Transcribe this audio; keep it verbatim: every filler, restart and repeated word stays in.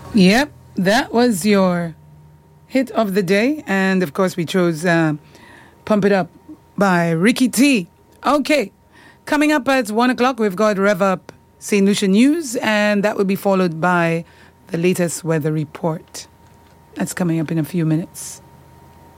Yep, that was your hit of the day. And of course, we chose uh, Pump It Up by Ricky T. Okay, coming up at one o'clock, we've got Rev Up Saint Lucia News, and that will be followed by the latest weather report. That's coming up in a few minutes.